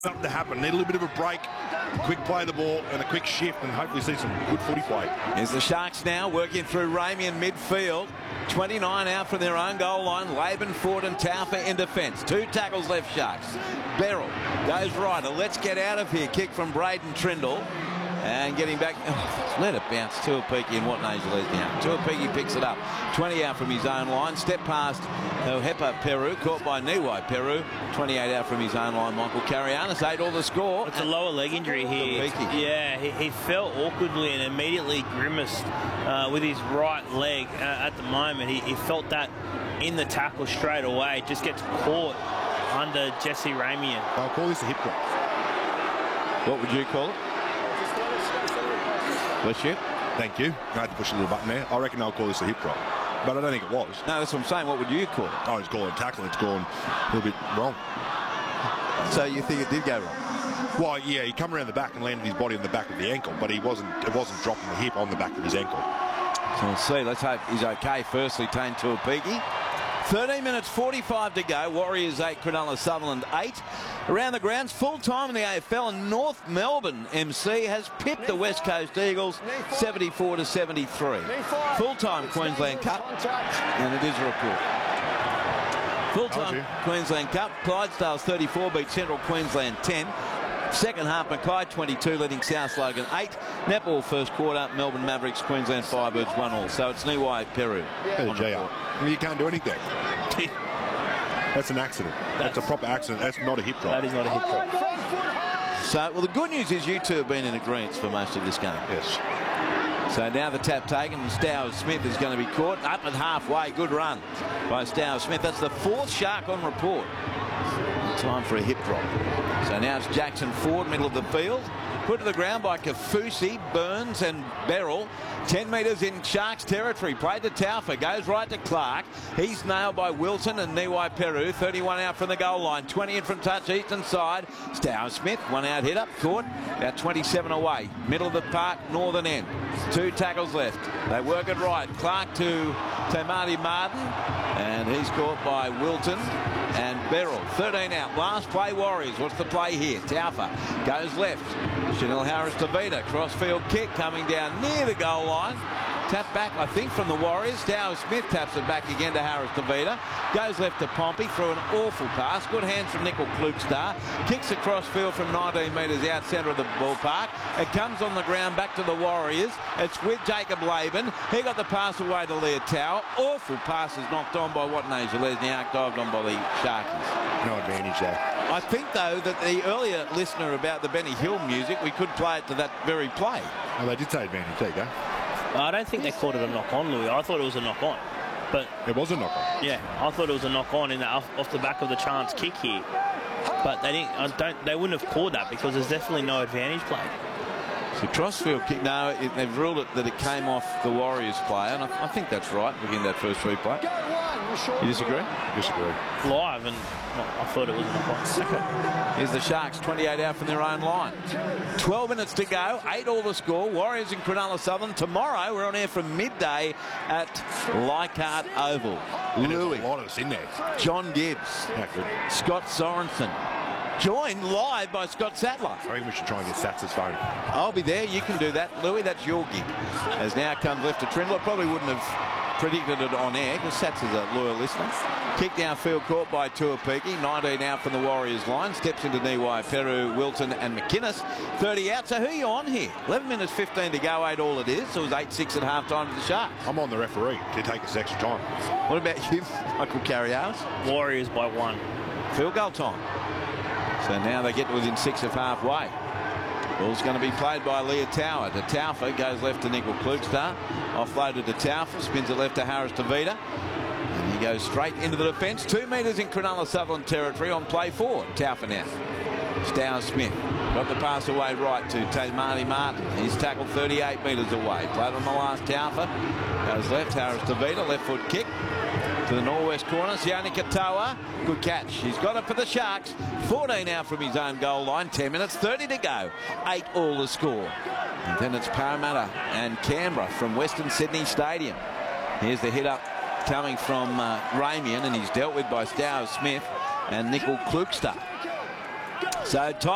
Something to happen. Need a little bit of a break, quick play of the ball and a quick shift, and hopefully see some good footy play. Here's the Sharks now working through Ramey in midfield. 29 out from their own goal line. Laban, Ford and Taufa in defence. 2 tackles left, Sharks. Beryl goes right. Let's get out of here. Kick from Braden Trindle. And getting back, let it bounce. Tuapiki and Watnage leads now. Tuapiki picks it up. 20 out from his own line. Step past Hepa Peru, caught by Niwai Peru. 28 out from his own line. Michael Carianis, 8 all the score. It's a lower leg injury here. Yeah, he fell awkwardly and immediately grimaced with his right leg at the moment. He felt that in the tackle straight away. Just gets caught under Jesse Ramey. I'll call this a hip drop. What would you call it? Bless you. Thank you. I had to push a little button there. I reckon I'll call this a hip drop, but I don't think it was. No, that's what I'm saying. What would you call it? I was calling a tackle. It's gone a little bit wrong. So you think it did go wrong? Well, yeah, he come around the back and landed his body on the back of the ankle, but it wasn't dropping the hip on the back of his ankle. So we'll see. Let's hope he's okay. Firstly, Tane Tuapiki. 13 minutes 45 to go. Warriors 8, Cronulla Sutherland 8. Around the grounds, full time in the AFL, and North Melbourne MC has pipped the West Coast Eagles 74-73. Full time Queensland Cup, and it is a report. Full time Queensland Cup. Clydesdales 34 beat Central Queensland 10. Second half, Mackay 22 leading South Logan 8. Netball first quarter, Melbourne Mavericks, Queensland Firebirds 1-all. So it's Niwai Peru. You can't do anything. That's an accident. That's a proper accident. That's not a hip drop. That is not a hip drop. So, well, the good news is you two have been in agreement for most of this game. Yes. So now the tap taken, and Stowers Smith is going to be caught. Up at halfway, good run by Stowers Smith. That's the 4th Shark on report. Time for a hip drop. So now it's Jackson Ford, middle of the field. Put to the ground by Kafusi, Burns and Beryl. 10 metres in Sharks territory. Played to Taufa. Goes right to Clark. He's nailed by Wilson and Niwai Peru. 31 out from the goal line. 20 in from touch eastern side. Stowers Smith, 1 out hit up. Caught. About 27 away. Middle of the park, northern end. 2 tackles left. They work it right. Clark to Tamati Martin. And he's caught by Wilton and Beryl. 13 out. Last play Warriors. What's the play here? Taufa goes left. Chanel Harris-Tavita. Crossfield kick coming down near the goal line. Tap back, I think, from the Warriors. Stowers Smith taps it back again to Harris-Tavita. Goes left to Pompey through an awful pass. Good hands from Nickel Klukstar. Kicks across field from 19 metres out centre of the ballpark. It comes on the ground back to the Warriors. It's with Jacob Laban. He got the pass away to Leah Tower. Awful passes knocked on by Watnage. Lesniak dived on by the Sharkies. No advantage there. I think, though, that the earlier listener about the Benny Hill music, we could play it to that very play. Oh, they did say advantage. There you go. I don't think they called it a knock-on, Louis. I thought it was a knock-on. But it was a knock-on. Yeah, I thought it was a knock-on off the back of the chance kick here. But they didn't. They wouldn't have called that because there's definitely no advantage play. The crossfield kick, no, they've ruled it that it came off the Warriors player, and I think that's right, looking at that first replay. You disagree? Disagree. Live, and I thought it was a knock-on. Okay. Here's the Sharks, 28 out from their own line. 12 minutes to go, 8 all the score. Warriors and Cronulla Southern. Tomorrow, we're on air from midday at Leichhardt Oval. Louis. A lot of us in there. John Gibbs. Scott Sorensen. Joined live by Scott Sattler. I think we should try and get Sats' phone. I'll be there. You can do that. Louis, that's your gig. As now comes left to Trindle. Probably wouldn't have predicted it on air because Sats is a loyal listener. Kick downfield caught by Tuapiki. 19 out from the Warriors line. Steps into Niwai, Peru, Wilton and McInnes. 30 out. So who are you on here? 11 minutes 15 to go, 8 all it is. So it was 8-6 at half time for the Sharks. I'm on the referee to take us extra time. What about you, Michael Carialis? Warriors by 1. Field goal time. So now they get within 6 of halfway. Ball's going to be played by Leah Tower to Taufa. Goes left to Nickel Klukstar. Offloaded to Taufa. Spins it left to Harris-Tavita. And he goes straight into the defence. 2 metres in Cronulla Sutherland territory on play 4. Taufa now. Stowers Smith. Got the pass away right to Tamati Martin. He's tackled 38 metres away. Played on the last Taufa. Goes left. Harris-Tavita. Left foot kick. To the northwest corner, Sione Katoa. Good catch. He's got it for the Sharks. 14 out from his own goal line. 10 minutes, 30 to go. 8 all the score. And then it's Parramatta and Canberra from Western Sydney Stadium. Here's the hit up coming from Ramian, and he's dealt with by Stowers Smith and Nickel Klukstar. So